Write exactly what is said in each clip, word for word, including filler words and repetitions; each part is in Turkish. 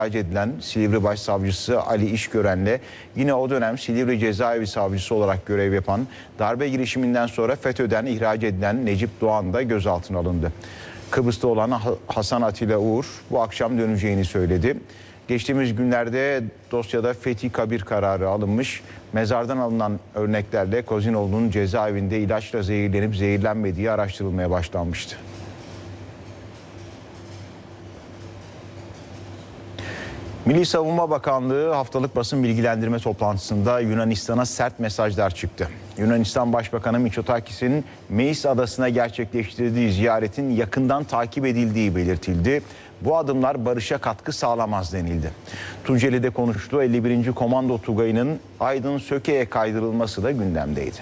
edilen Silivri Başsavcısı Ali İşgören'le yine o dönem Silivri Cezaevi Savcısı olarak görev yapan, darbe girişiminden sonra FETÖ'den ihraç edilen Necip Doğan da gözaltına alındı. Kıbrıs'ta olan Hasan Atilla Uğur bu akşam döneceğini söyledi. Geçtiğimiz günlerde dosyada fethi kabir kararı alınmış. Mezardan alınan örneklerle Kozinoğlu'nun cezaevinde ilaçla zehirlenip zehirlenmediği araştırılmaya başlanmıştı. Milli Savunma Bakanlığı haftalık basın bilgilendirme toplantısında Yunanistan'a sert mesajlar çıktı. Yunanistan Başbakanı Mitsotakis'in Meis Adası'na gerçekleştirdiği ziyaretin yakından takip edildiği belirtildi. Bu adımlar barışa katkı sağlamaz denildi. Tunceli'de konuştuğu elli birinci Komando Tugayı'nın Aydın Söke'ye kaydırılması da gündemdeydi.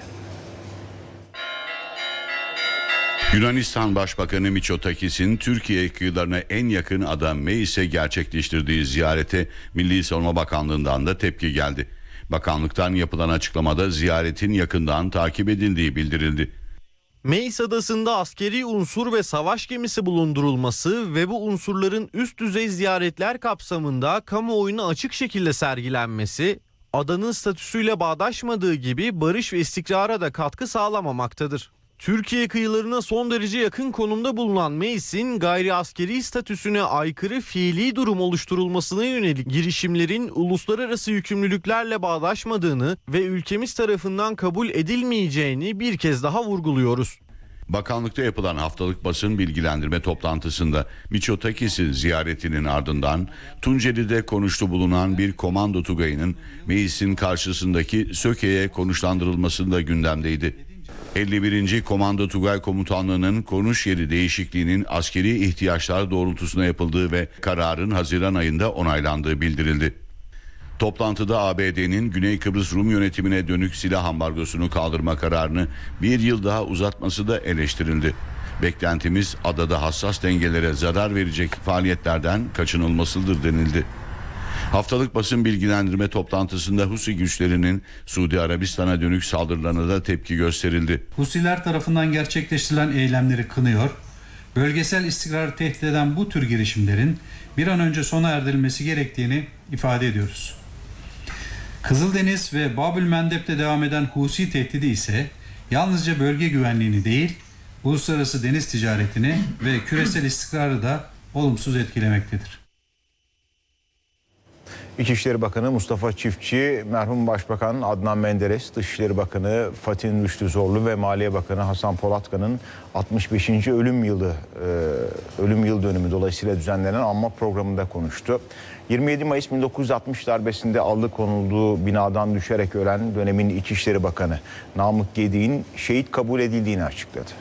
Yunanistan Başbakanı Mitsotakis'in Türkiye kıyılarına en yakın ada Meis'e gerçekleştirdiği ziyarete Milli Savunma Bakanlığı'ndan da tepki geldi. Bakanlıktan yapılan açıklamada ziyaretin yakından takip edildiği bildirildi. Meis Adası'nda askeri unsur ve savaş gemisi bulundurulması ve bu unsurların üst düzey ziyaretler kapsamında kamuoyuna açık şekilde sergilenmesi, adanın statüsüyle bağdaşmadığı gibi barış ve istikrara da katkı sağlamamaktadır. Türkiye kıyılarına son derece yakın konumda bulunan Meis'in gayri askeri statüsüne aykırı fiili durum oluşturulmasına yönelik girişimlerin uluslararası yükümlülüklerle bağdaşmadığını ve ülkemiz tarafından kabul edilmeyeceğini bir kez daha vurguluyoruz. Bakanlıkta yapılan haftalık basın bilgilendirme toplantısında Mitsotakis'in ziyaretinin ardından Tunceli'de konuştu bulunan bir komando tugayının Meis'in karşısındaki Söke'ye konuşlandırılması da gündemdeydi. elli birinci Komando Tugay Komutanlığı'nın konuş yeri değişikliğinin askeri ihtiyaçlar doğrultusunda yapıldığı ve kararın Haziran ayında onaylandığı bildirildi. Toplantıda A B D'nin Güney Kıbrıs Rum yönetimine dönük silah ambargosunu kaldırma kararını bir yıl daha uzatması da eleştirildi. Beklentimiz adada hassas dengelere zarar verecek faaliyetlerden kaçınılmasıdır denildi. Haftalık basın bilgilendirme toplantısında Husi güçlerinin Suudi Arabistan'a dönük saldırılarına da tepki gösterildi. Husiler tarafından gerçekleştirilen eylemleri kınıyor, bölgesel istikrarı tehdit eden bu tür girişimlerin bir an önce sona erdirilmesi gerektiğini ifade ediyoruz. Kızıldeniz ve Babül Mendeb'de devam eden Husi tehdidi ise yalnızca bölge güvenliğini değil, uluslararası deniz ticaretini ve küresel istikrarı da olumsuz etkilemektedir. İçişleri Bakanı Mustafa Çiftçi, merhum Başbakan Adnan Menderes, Dışişleri Bakanı Fatih Rüştü Zorlu ve Maliye Bakanı Hasan Polatkan'ın altmış beşinci ölüm yılı e, ölüm yıl dönümü dolayısıyla düzenlenen anma programında konuştu. yirmi yedi Mayıs bin dokuz yüz altmış darbesinde alıkonulduğu binadan düşerek ölen dönemin İçişleri Bakanı Namık Gedik'in şehit kabul edildiğini açıkladı.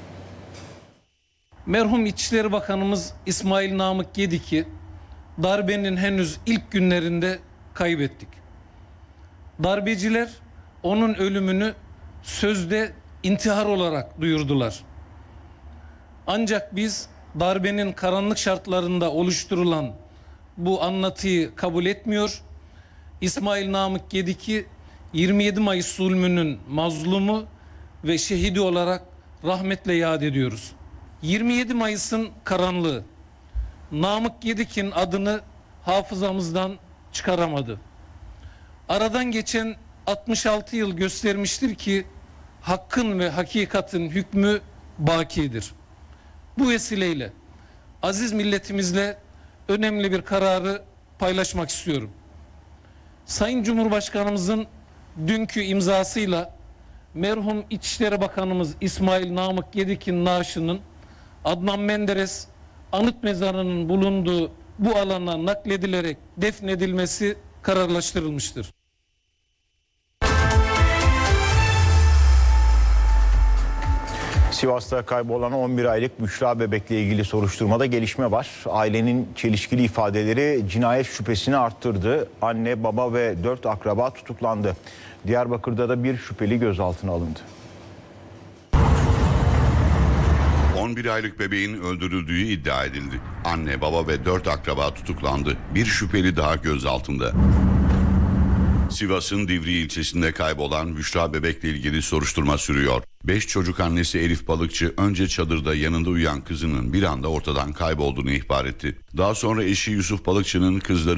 Merhum İçişleri Bakanımız İsmail Namık Gedik'i darbenin henüz ilk günlerinde kaybettik. Darbeciler onun ölümünü sözde intihar olarak duyurdular. Ancak biz darbenin karanlık şartlarında oluşturulan bu anlatıyı kabul etmiyor. İsmail Namık Gedik'i yirmi yedi Mayıs zulmünün mazlumu ve şehidi olarak rahmetle yad ediyoruz. yirmi yedi Mayıs'ın karanlığı Namık Gedik'in adını hafızamızdan çıkaramadı. Aradan geçen altmış altı yıl göstermiştir ki hakkın ve hakikatin hükmü bakidir. Bu vesileyle aziz milletimizle önemli bir kararı paylaşmak istiyorum. Sayın Cumhurbaşkanımızın dünkü imzasıyla merhum İçişleri Bakanımız İsmail Namık Gedik'in naaşının Adnan Menderes anıt mezarının bulunduğu bu alana nakledilerek defnedilmesi kararlaştırılmıştır. Sivas'ta kaybolan on bir aylık Büşra bebekle ilgili soruşturmada gelişme var. Ailenin çelişkili ifadeleri cinayet şüphesini arttırdı. Anne, baba ve dört akraba tutuklandı. Diyarbakır'da da bir şüpheli gözaltına alındı. on bir aylık bebeğin öldürüldüğü iddia edildi. Anne, baba ve dört akraba tutuklandı. Bir şüpheli daha gözaltında. Sivas'ın Divriği ilçesinde kaybolan Büşra Bebek'le ilgili soruşturma sürüyor. Beş çocuk annesi Elif Balıkçı önce çadırda yanında uyuyan kızının bir anda ortadan kaybolduğunu ihbar etti. Daha sonra eşi Yusuf Balıkçı'nın kızları